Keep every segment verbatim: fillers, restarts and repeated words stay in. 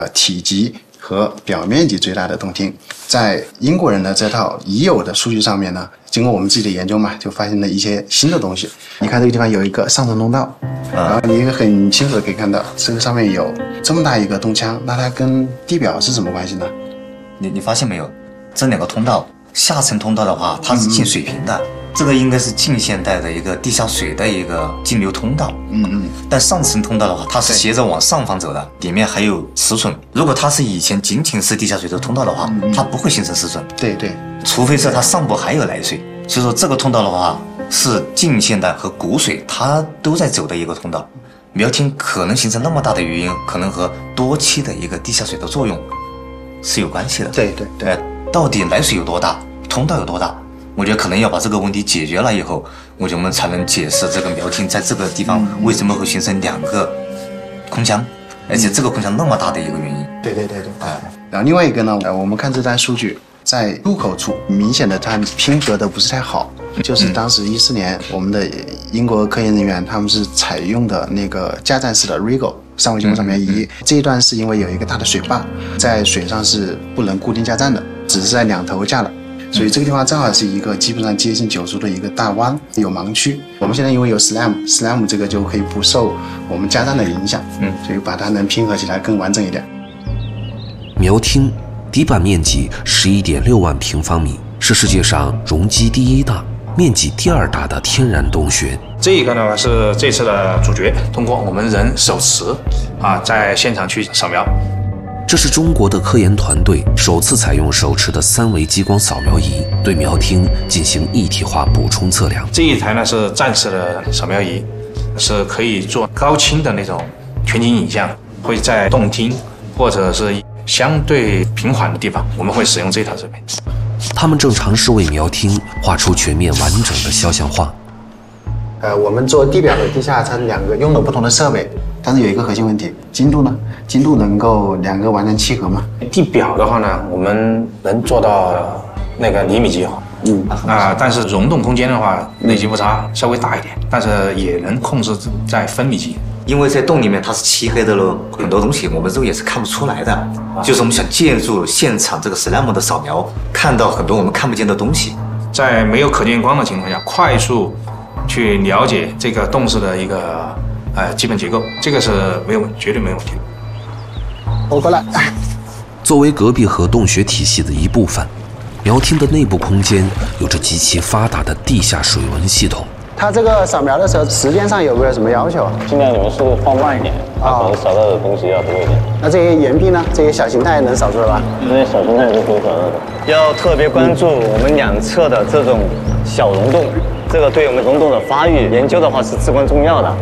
呃体积和表面积最大的洞厅。在英国人的这套已有的数据上面呢，经过我们自己的研究嘛，就发现了一些新的东西。你看这个地方有一个上层通道，然后你很清楚的可以看到，这个上面有这么大一个洞腔，那它跟地表是什么关系呢？ 你你发现没有？这两个通道，下层通道的话，它是进水平的，嗯、这个应该是近现代的一个地下水的一个径流通道。嗯嗯。但上层通道的话，它是斜着往上方走的，里面还有石笋。如果它是以前仅仅是地下水的通道的话，嗯、它不会形成石笋。 对对。 除非是它上部还有来水。所以说这个通道的话，是近现代和古水它都在走的一个通道。苗厅可能形成那么大的原因，可能和多期的一个地下水的作用是有关系的。 对对对。 到底来水有多大，通道有多大？我觉得可能要把这个问题解决了以后，我觉得我们才能解释这个苗厅在这个地方为什么会形成两个空腔，而且这个空腔那么大的一个原因。 对对对对。哎，然后另外一个呢，我们看这段数据，在入口处明显的它拼合的不是太好，就是当时一四年我们的英国科研人员他们是采用的那个加站式的 Rigo 三维结构扫描仪，这一段是因为有一个大的水坝，在水上是不能固定架站的，只是在两头架的。所以这个地方正好是一个基本上接近九十度的一个大弯，有盲区。我们现在因为有 SLAM，SLAM 这个就可以不受我们加站的影响，嗯，所以把它能拼合起来更完整一点。 苗厅底板面积十一点六万平方米，是世界上容积第一大、面积第二大的天然洞穴。 这一个呢是这次的主角，通过我们人手持啊，在现场去扫描。 这是中国的科研团队首次采用手持的三维激光扫描仪对苗厅进行一体化补充测量。 这一台呢是站式的扫描仪，是可以做高清的那种全景影像，会在洞厅或者是相对平缓的地方，我们会使用这套设备。 他们正尝试为苗厅画出全面完整的肖像画。 呃，我们做地表和地下层两个用了不同的设备，但是有一个核心问题，精度呢？精度能够两个完全契合吗？ 地表的话呢，我们能做到那个厘米级，嗯啊、呃，但是溶洞空间的话，累积误差稍微大一点，但是也能控制在分米级。 因为在洞里面它是漆黑的了，很多东西我们肉眼是看不出来的。就是我们想借助现场这个 SLAM 的扫描，看到很多我们看不见的东西。 在没有可见光的情况下，快速去了解这个洞室的一个呃基本结构，这个是没有绝对没有问题的。 我过来。 作为隔壁河洞穴体系的一部分，苗厅的内部空间有着极其发达的地下水文系统。 它这个扫描的时候，时间上有没有什么要求？ 尽量你们速度放慢一点，它可能扫到的东西要多一点。 那这些岩壁呢？这些小形态能扫出来吧？ 这些小形态是可以扫到的。要特别关注我们两侧的这种小溶洞，这个对我们溶洞的发育研究的话是至关重要的。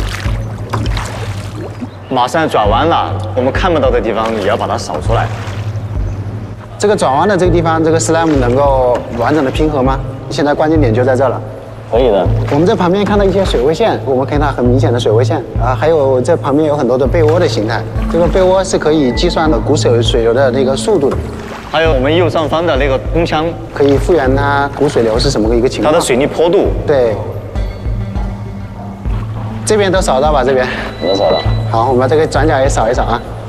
马上转弯了，我们看不到的地方也要把它扫出来。 这个转弯的这个地方，这个 SLAM 能够完整的拼合吗？现在关键点就在这了。 可以的。 我们这旁边看到一些水位线，我们看到很明显的水位线啊，还有这旁边有很多的背窝的形态。这个背窝是可以计算的谷水水流的那个速度的。 还有我们右上方的那个空腔， 可以复原它谷水流是什么一个情况？ 它的水力坡度。 对。这边都扫到吧？这边。 能扫到。 好，我们把这个转角也扫一扫啊。